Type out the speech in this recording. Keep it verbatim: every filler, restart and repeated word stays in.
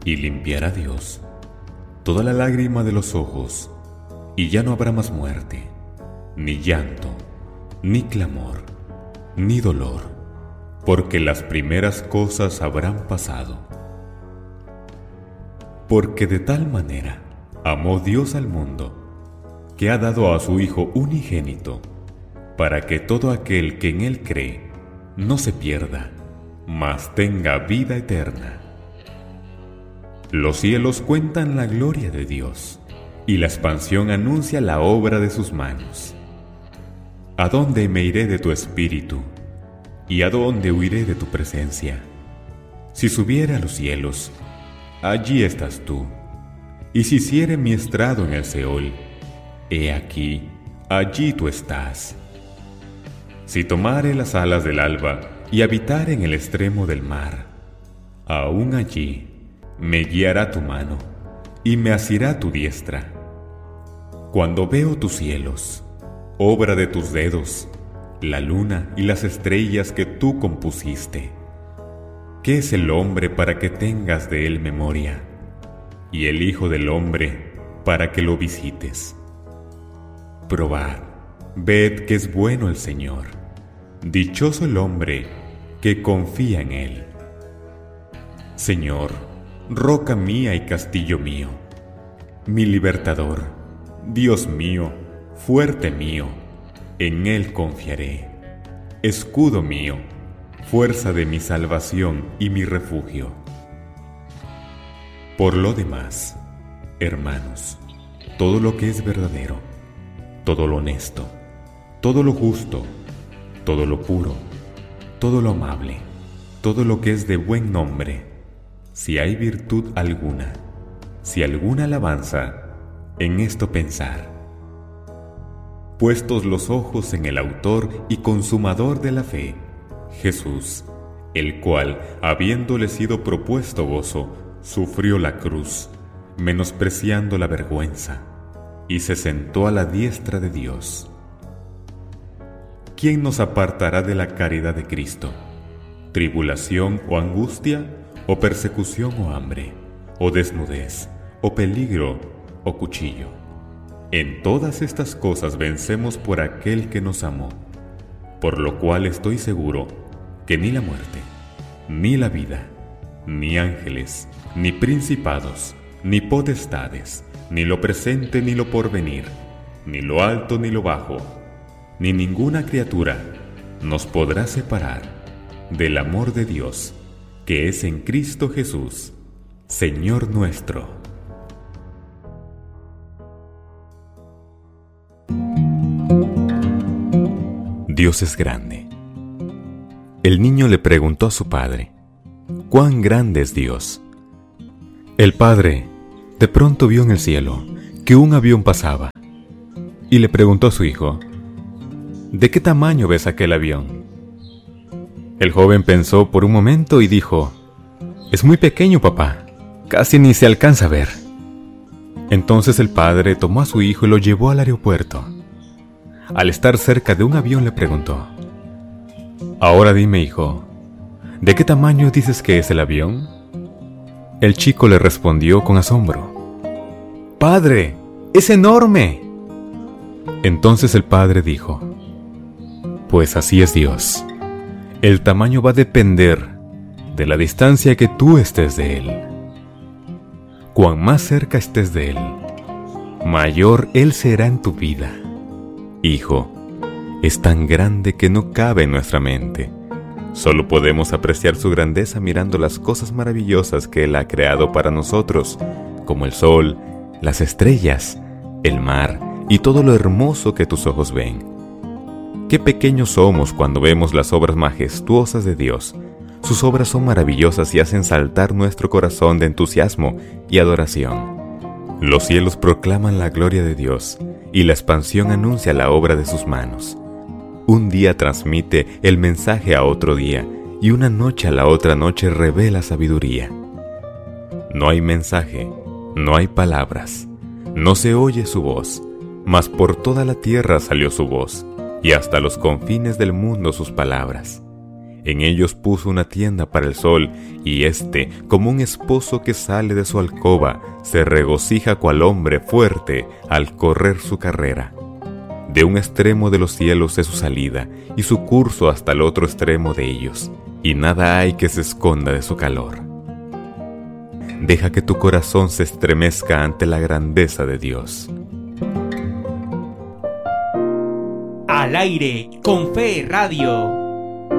Y limpiará Dios toda la lágrima de los ojos, y ya no habrá más muerte, ni llanto, ni clamor, ni dolor, porque las primeras cosas habrán pasado. Porque de tal manera amó Dios al mundo, que ha dado a su Hijo unigénito, para que todo aquel que en Él cree no se pierda, mas tenga vida eterna. Los cielos cuentan la gloria de Dios, y la expansión anuncia la obra de sus manos. ¿A dónde me iré de tu espíritu? ¿Y a dónde huiré de tu presencia? Si subiera a los cielos, allí estás tú. Y si hiciere mi estrado en el Seol, he aquí, allí tú estás. Si tomare las alas del alba y habitare en el extremo del mar, aún allí me guiará tu mano y me asirá tu diestra. Cuando veo tus cielos, obra de tus dedos, la luna y las estrellas que tú compusiste, ¿qué es el hombre para que tengas de él memoria? Y el Hijo del hombre para que lo visites. Probad, ved que es bueno el Señor. Dichoso el hombre que confía en Él. Señor, roca mía y castillo mío, mi libertador, Dios mío, fuerte mío, en Él confiaré. Escudo mío, fuerza de mi salvación y mi refugio. Por lo demás, hermanos, todo lo que es verdadero, todo lo honesto, todo lo justo, todo lo puro, todo lo amable, todo lo que es de buen nombre, si hay virtud alguna, si alguna alabanza, en esto pensar. Puestos los ojos en el autor y consumador de la fe, Jesús, el cual, habiéndole sido propuesto gozo, sufrió la cruz, menospreciando la vergüenza, y se sentó a la diestra de Dios. ¿Quién nos apartará de la caridad de Cristo? ¿Tribulación o angustia, o persecución o hambre, o desnudez, o peligro, o cuchillo? En todas estas cosas vencemos por aquel que nos amó, por lo cual estoy seguro que ni la muerte, ni la vida, ni ángeles, ni principados, ni potestades, ni lo presente ni lo porvenir, ni lo alto ni lo bajo, ni ninguna criatura nos podrá separar del amor de Dios, que es en Cristo Jesús, Señor nuestro. Dios es grande. El niño le preguntó a su padre: ¿cuán grande es Dios? El padre de pronto vio en el cielo que un avión pasaba y le preguntó a su hijo: ¿de qué tamaño ves aquel avión? El joven pensó por un momento y dijo: es muy pequeño, papá, casi ni se alcanza a ver. Entonces el padre tomó a su hijo y lo llevó al aeropuerto. Al estar cerca de un avión le preguntó: ahora dime, hijo, ¿de qué tamaño dices que es el avión? El chico le respondió con asombro: ¡Padre, es enorme! Entonces el padre dijo: pues así es Dios. El tamaño va a depender de la distancia que tú estés de Él. Cuan más cerca estés de Él, mayor Él será en tu vida. Hijo, es tan grande que no cabe en nuestra mente. Solo podemos apreciar su grandeza mirando las cosas maravillosas que Él ha creado para nosotros, como el sol, las estrellas, el mar y todo lo hermoso que tus ojos ven. Qué pequeños somos cuando vemos las obras majestuosas de Dios. Sus obras son maravillosas y hacen saltar nuestro corazón de entusiasmo y adoración. Los cielos proclaman la gloria de Dios y la expansión anuncia la obra de sus manos. Un día transmite el mensaje a otro día y una noche a la otra noche revela sabiduría. No hay mensaje, no hay palabras, no se oye su voz, mas por toda la tierra salió su voz y hasta los confines del mundo sus palabras. En ellos puso una tienda para el sol, y éste, como un esposo que sale de su alcoba, se regocija cual hombre fuerte al correr su carrera. De un extremo de los cielos es su salida, y su curso hasta el otro extremo de ellos, y nada hay que se esconda de su calor. Deja que tu corazón se estremezca ante la grandeza de Dios. Al aire con Fe Radio.